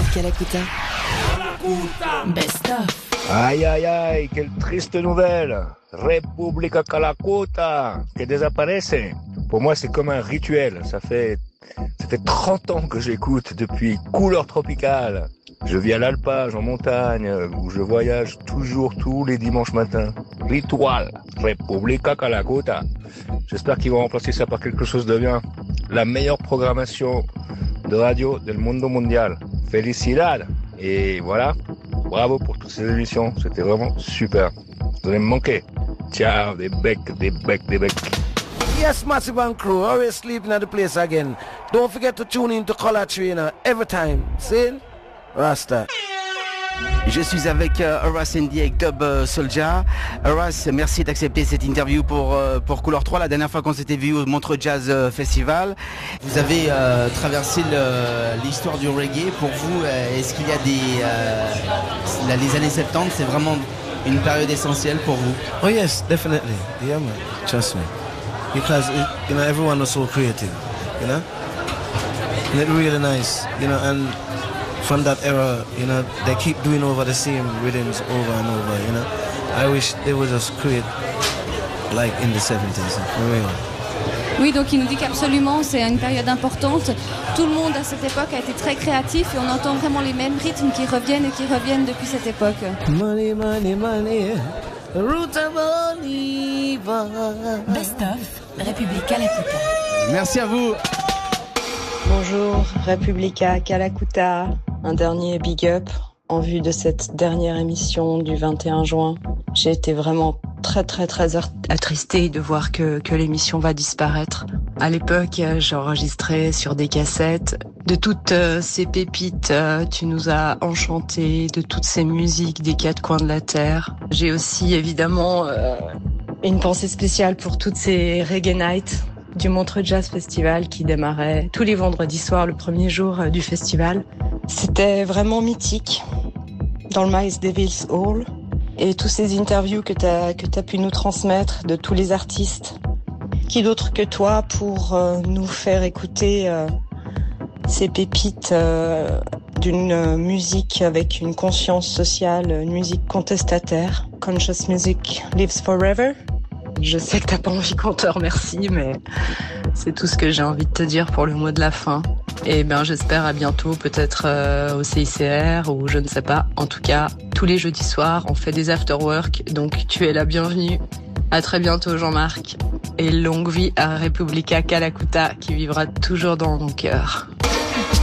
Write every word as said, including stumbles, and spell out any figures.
Kalakuta. Best of. Aïe aïe aïe, quelle triste nouvelle. República Calacuta, que desaparece. Pour moi, c'est comme un rituel. Ça fait, ça fait trente ans que j'écoute depuis Couleur Tropicale. Je vis à l'alpage, en montagne, où je voyage toujours tous les dimanches matins. Ritual, República Calacuta. J'espère qu'ils vont remplacer ça par quelque chose de bien. La meilleure programmation de radio del mundo mundial. Felicidad. Et voilà, bravo pour toutes ces émissions. C'était vraiment super. Vous allez me manquer. Ciao, des becs, des becs, des becs. Yes, Massive and crew, always sleeping at the place again. Don't forget to tune in to Color Trainer every time. See? Rasta. Je suis avec euh, Horace Andy avec Dub euh, Soulja. Horace, merci d'accepter cette interview pour, euh, pour Couleur trois. La dernière fois qu'on s'était vu au Montreux Jazz euh, Festival, vous avez euh, traversé l'histoire du reggae. Pour vous, euh, est-ce qu'il y a des... Euh, les années soixante-dix, c'est vraiment une période essentielle pour vous? Oh yes, definitely. Yeah man, trust me. Because, it, you know, everyone was so creative, you know? And it really nice, you know, and from that era, you know, they keep doing over the same rhythms over and over, you know. I wish they would just create like in the seventies, for real. Oui, donc il nous dit qu'absolument c'est une période importante. Tout le monde à cette époque a été très créatif et on entend vraiment les mêmes rythmes qui reviennent et qui reviennent depuis cette époque. Money, money, money, root of Oliver. Best of República Calacuta. Merci à vous. Bonjour, República Calacuta. Un dernier big up en vue de cette dernière émission du vingt et un juin. J'ai été vraiment très très très attristée de voir que, que l'émission va disparaître. À l'époque, j'enregistrais sur des cassettes. De toutes euh, ces pépites, euh, tu nous as enchantés, de toutes ces musiques des quatre coins de la terre. J'ai aussi évidemment euh, une pensée spéciale pour toutes ces reggae nights du Montreux Jazz Festival qui démarrait tous les vendredis soirs, le premier jour du festival. C'était vraiment mythique dans le Miles Davis Hall. Et tous ces interviews que tu as que t'as pu nous transmettre de tous les artistes. Qui d'autre que toi pour euh, nous faire écouter euh, ces pépites euh, d'une musique avec une conscience sociale, une musique contestataire. Conscious Music Lives Forever. Je sais que t'as pas envie qu'on te remercie, mais c'est tout ce que j'ai envie de te dire pour le mot de la fin. Et ben j'espère à bientôt, peut-être euh, au C I C R ou je ne sais pas. En tout cas, tous les jeudis soirs, on fait des after-work, donc tu es la bienvenue. À très bientôt Jean-Marc. Et longue vie à República Calacuta qui vivra toujours dans mon cœur.